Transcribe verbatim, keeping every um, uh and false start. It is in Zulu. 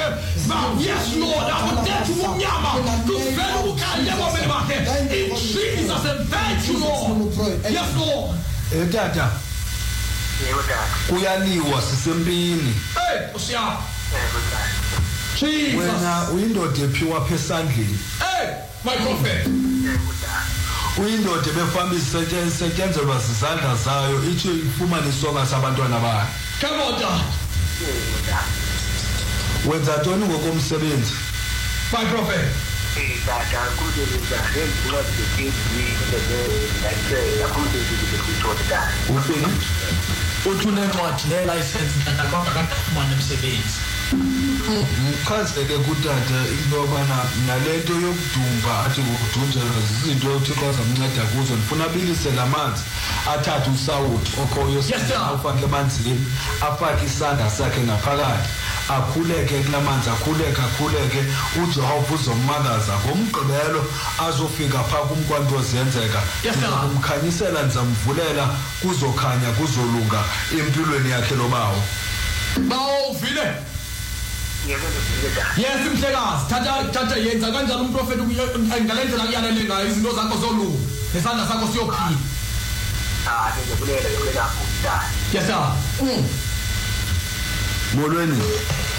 Yes, Lord, I will tell you umnyama kuvela ukukhanya kwabeni bakhe in Jesus and thank you, Lord. Yes, Lord. Eh tata. Yebo tata. Kuyaliwa sisempini. Hey, usiya. Yebo tata. Jesus. Wena uyindoda ephiwa phe esandleni. Hey, my prophet. Yebo tata. Uyindoda befamba isetyenzelwa zizandla zayo ithi ifumana isonga sabantwana bayo. Come on, Dad. Yebo tata. Wenza ntoni ngokomsebenzi? My prophet. Eh tata kuzobenza ngendlela ezithi like yakhombe ukuthi tata. Ufini? Uthune ncwadi le license ngakho akafumana umsebenzi. Mkhazeke kutata into yobana nalento yokudumba athi ngokudunjelwa izinto uThixo azamnceda kuzo ndifuna abilise lamanzi athathe usawuthi okhoyo ufake emanzini afake isandla sakhe ngaphakathi akhuleke kulamanzi akhuleke akhuleke uJehova uzommangaza ngomgqibelo azofika phaa kumkwanto zenzeka umkhanyisela nizamvulela kuzokhanya kuzolunga empilweni yakhe lobawo bawuvile. Yebo tata. Yes, mhlekazi thatha thatha yenza kanjalo umprofeti ngalendlela kuyalele ngayo izinto zakho zolunga nesandla sakho siyophila. Ah, ngizokulela yokela futhi tata. Yes sir. molweni